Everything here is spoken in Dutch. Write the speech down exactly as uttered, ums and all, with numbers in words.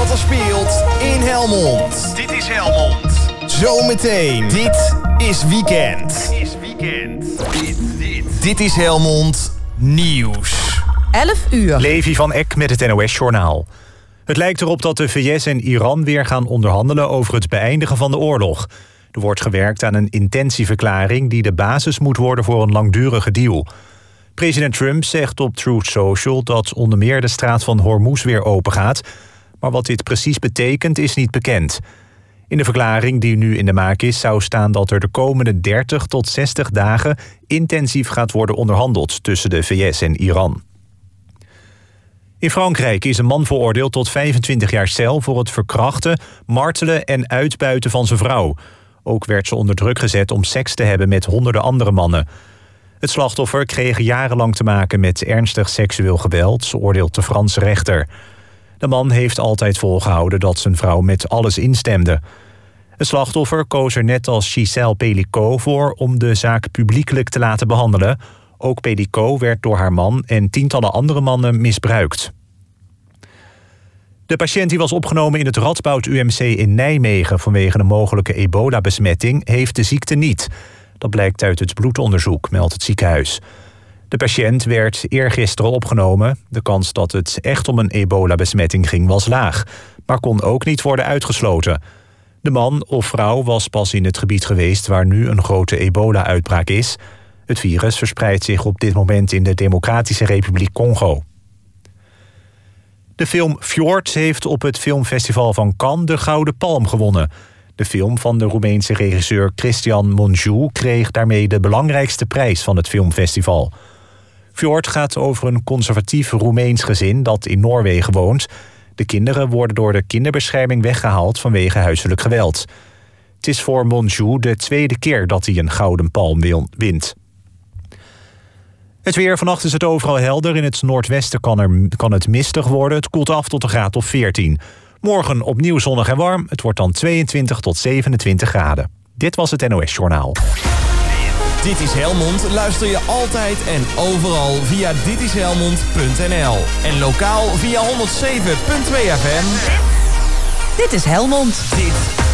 wat er speelt in Helmond. Dit is Helmond. Zometeen. Dit is Weekend. Dit is Weekend. Dit, dit. Dit is Helmond Nieuws. elf uur. Levi van Eck met het N O S-journaal. Het lijkt erop dat de V S en Iran weer gaan onderhandelen over het beëindigen van de oorlog. Er wordt gewerkt aan een intentieverklaring die de basis moet worden voor een langdurige deal. President Trump zegt op Truth Social dat onder meer de straat van Hormuz weer open gaat. Maar wat dit precies betekent is niet bekend. In de verklaring die nu in de maak is zou staan dat er de komende dertig tot zestig dagen intensief gaat worden onderhandeld tussen de V S en Iran. In Frankrijk is een man veroordeeld tot vijfentwintig jaar cel voor het verkrachten, martelen en uitbuiten van zijn vrouw. Ook werd ze onder druk gezet om seks te hebben met honderden andere mannen. Het slachtoffer kreeg jarenlang te maken met ernstig seksueel geweld, oordeelt de Franse rechter. De man heeft altijd volgehouden dat zijn vrouw met alles instemde. Het slachtoffer koos er net als Gisèle Pelicot voor om de zaak publiekelijk te laten behandelen. Ook Pelicot werd door haar man en tientallen andere mannen misbruikt. De patiënt die was opgenomen in het Radboud U M C in Nijmegen vanwege een mogelijke ebola-besmetting heeft de ziekte niet. Dat blijkt uit het bloedonderzoek, meldt het ziekenhuis. De patiënt werd eergisteren opgenomen. De kans dat het echt om een ebola-besmetting ging was laag, maar kon ook niet worden uitgesloten. De man of vrouw was pas in het gebied geweest waar nu een grote ebola-uitbraak is. Het virus verspreidt zich op dit moment in de Democratische Republiek Congo. De film Fjord heeft op het filmfestival van Cannes de Gouden Palm gewonnen. De film van de Roemeense regisseur Cristian Mungiu kreeg daarmee de belangrijkste prijs van het filmfestival. Fjord gaat over een conservatief Roemeens gezin dat in Noorwegen woont. De kinderen worden door de kinderbescherming weggehaald vanwege huiselijk geweld. Het is voor Mungiu de tweede keer dat hij een Gouden Palm wint. Het weer, vannacht is het overal helder. In het noordwesten kan, er, kan het mistig worden. Het koelt af tot een graad of veertien. Morgen opnieuw zonnig en warm. Het wordt dan tweeëntwintig tot zevenentwintig graden. Dit was het N O S-journaal. Dit is Helmond. Luister je altijd en overal via dit is helmond punt n l. En lokaal via honderdzeven komma twee F M. Dit is Helmond. Dit